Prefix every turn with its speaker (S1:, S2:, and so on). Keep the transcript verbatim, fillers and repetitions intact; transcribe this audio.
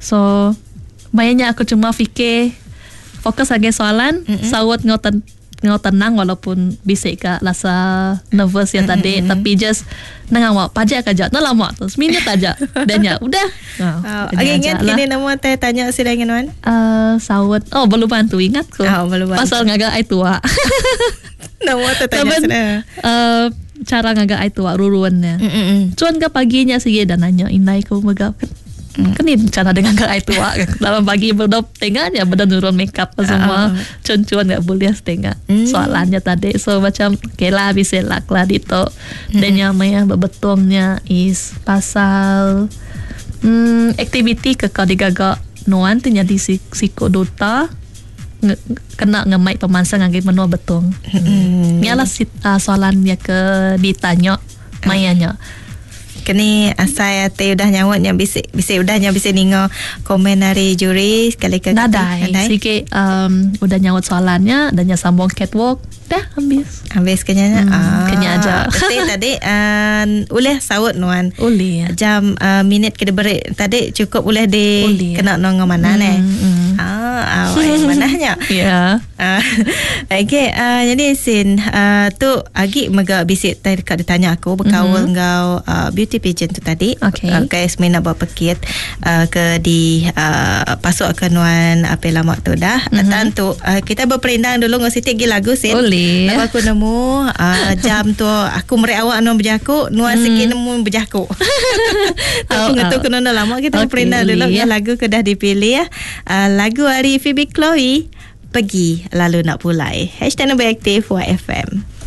S1: So bayangnya aku cuma fikir fokus lagi soalan, mm-hmm. sawat ngau ten, ngau tenang walaupun bisik kak rasa nervous yang tadi, mm-hmm. tapi just nengang wak pajak aja, nak lama terus minit aja, dan ya udah.
S2: Oh, okay, ingat kini nama teh tanya silangan wan?
S1: Uh, sawat, oh belum bantu ingat ko.
S2: Oh, belum bantu.
S1: Pasal ngaga ai tua.
S2: Nama teh tanya sudah.
S1: Uh, cara ngaga ai tua ruruannya. Mm-mm. Cuan ke paginya sih dan nanya inai ko magap. Hmm. Kan ini cara dengan ke itu dalam pagi berdop tengah ya benda nurun makeup semua uh, cuan-cuan nggak boleh setengah hmm. soalannya tadi so macam kela bisa lak lah dito hmm. dan yang maya bebetulnya is pasal hmm, aktiviti ke kau digaga nuan tu jadi si psikodota nge, kena ngemai pemansang ngagi menua betung hmm. Yalah si, uh, soalannya ke ditanya mayanya
S2: kini saya teh udah nyawatnya bisa bisa udahnya bisa ningo komen dari juri sekali ke
S1: nadai sikit um, udah nyawat soalannya dan nya sambung catwalk dah habis
S2: habis kenyanya
S1: hmm,
S2: ah,
S1: kenya aja
S2: tadi tadi uh, boleh sawat nuan
S1: boleh
S2: jam uh, minit kita beri tadi cukup boleh di
S1: uli,
S2: kena nongo mana ne
S1: hmm, hmm.
S2: ah awak mananya
S1: ya
S2: okay uh, jadi sin uh, tu agi mega bisik tadi kak ditanya aku berkawal mm-hmm. ngau uh, beauty pageant tu tadi
S1: okay.
S2: uh, guys main nak buat pekit uh, ke di uh, pasuk ke nuan apa lama tu dah mm-hmm. tentu uh, kita berperindang dulu ngau sitik gi lagu sin
S1: boleh
S2: lalu aku nemu uh, jam tu aku meri awak nu berjaku nuan mm. sikit nemu berjaku aku
S1: oh,
S2: ngetuk
S1: oh.
S2: kena lama kita okay, berperindang dulu ya. Lagu ke dah dipilih ya uh, lagu hari Phoebe Chloe Pergi Lalu Nak Pulai. Hashtag Number Aktif Y F M.